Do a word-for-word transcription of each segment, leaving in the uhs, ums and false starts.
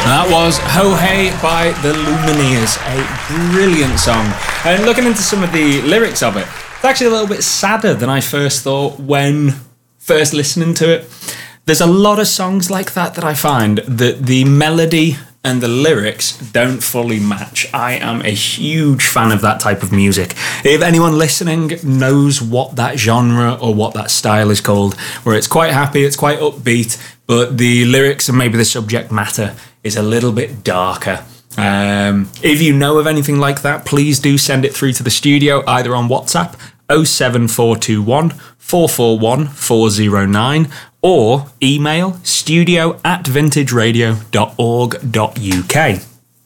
That was Ho Hey by the Lumineers, a brilliant song. And looking into some of the lyrics of it, it's actually a little bit sadder than I first thought when first listening to it. There's a lot of songs like that that I find that the melody and the lyrics don't fully match. I am a huge fan of that type of music. If anyone listening knows what that genre or what that style is called, where it's quite happy, it's quite upbeat, but the lyrics and maybe the subject matter is a little bit darker. Um, if you know of anything like that, please do send it through to the studio, either on WhatsApp, oh seven four two one, four four one, four oh nine, or email studio at vintageradio dot org dot U K.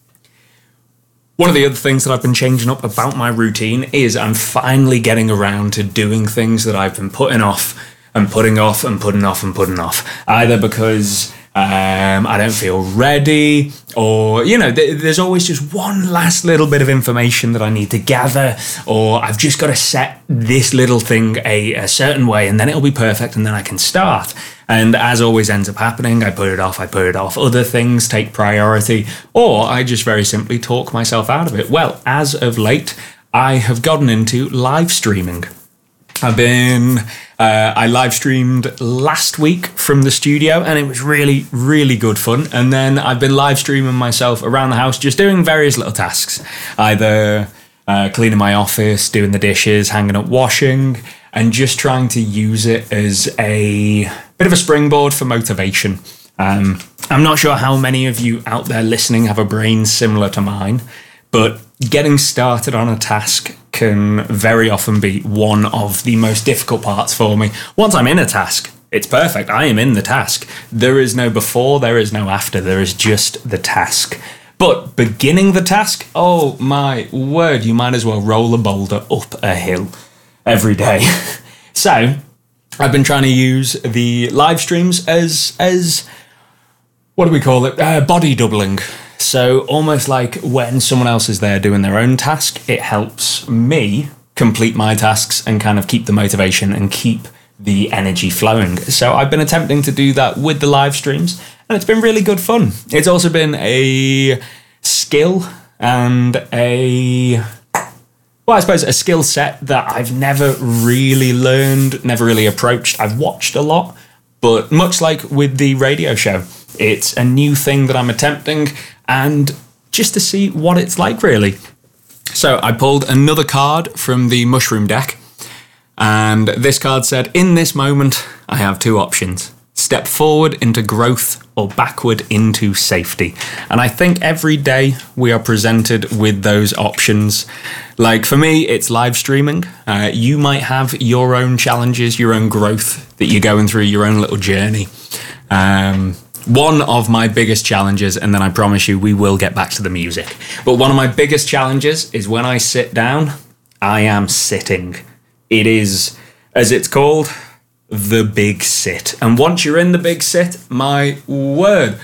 One of the other things that I've been changing up about my routine is I'm finally getting around to doing things that I've been putting off and putting off and putting off and putting off. Either because um, I don't feel ready, or, you know, th- there's always just one last little bit of information that I need to gather, or I've just got to set this little thing a, a certain way and then it'll be perfect and then I can start. And as always ends up happening, I put it off, I put it off. Other things take priority, or I just very simply talk myself out of it. Well, as of late, I have gotten into live streaming. I've been, uh, I live streamed last week from the studio and it was really, really good fun. And then I've been live streaming myself around the house, just doing various little tasks, either uh, cleaning my office, doing the dishes, hanging up washing, and just trying to use it as a bit of a springboard for motivation. Um, I'm not sure how many of you out there listening have a brain similar to mine, but getting started on a task can very often be one of the most difficult parts for me. Once I'm in a task, it's perfect. I am in the task. There is no before, there is no after. There is just the task. But beginning the task, oh my word, you might as well roll a boulder up a hill every day. So I've been trying to use the live streams as, as what do we call it? Uh, body doubling. So almost like when someone else is there doing their own task, it helps me complete my tasks and kind of keep the motivation and keep the energy flowing. So I've been attempting to do that with the live streams and it's been really good fun. It's also been a skill and a, well, I suppose a skill set that I've never really learned, never really approached. I've watched a lot, but much like with the radio show, it's a new thing that I'm attempting and just to see what it's like, really. So I pulled another card from the mushroom deck, and this card said, in this moment, I have two options. Step forward into growth or backward into safety. And I think every day we are presented with those options. Like for me, it's live streaming. Uh, you might have your own challenges, your own growth that you're going through, your own little journey. Um... One of my biggest challenges, and then I promise you we will get back to the music, but one of my biggest challenges is when I sit down, I am sitting. It is, as it's called, the big sit. And once you're in the big sit, my word,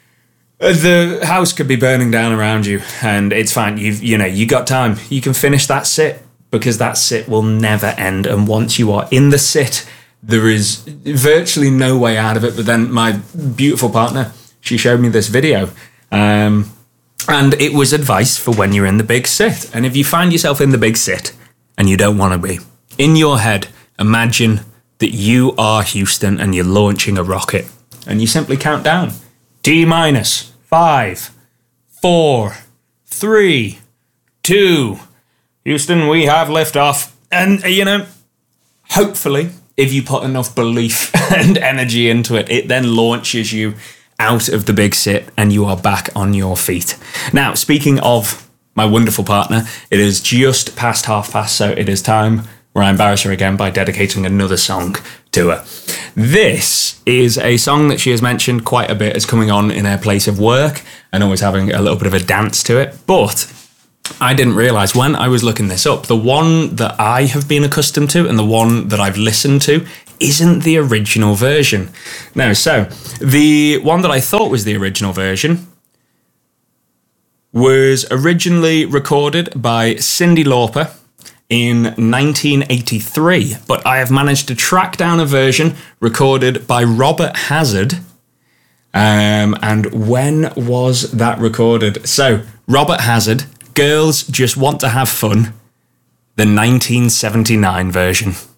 the house could be burning down around you and it's fine. You've, you know, you got time. You can finish that sit because that sit will never end. And once you are in the sit, there is virtually no way out of it. But then my beautiful partner, she showed me this video. Um, and it was advice for when you're in the big sit. And if you find yourself in the big sit and you don't want to be, in your head, imagine that you are Houston and you're launching a rocket. And you simply count down. T minus five, four, three, two. Houston, we have liftoff. And, you know, hopefully, if you put enough belief and energy into it, it then launches you out of the big sit and you are back on your feet. Now, speaking of my wonderful partner, it is just past half past, so it is time where I embarrass her again by dedicating another song to her. This is a song that she has mentioned quite a bit as coming on in her place of work and always having a little bit of a dance to it, but I didn't realise when I was looking this up, the one that I have been accustomed to and the one that I've listened to isn't the original version. No, so the one that I thought was the original version was originally recorded by Cyndi Lauper in nineteen eighty-three, but I have managed to track down a version recorded by Robert Hazard, uh, Um, and when was that recorded? So, Robert Hazard, Girls Just Want to Have Fun, the nineteen seventy-nine version.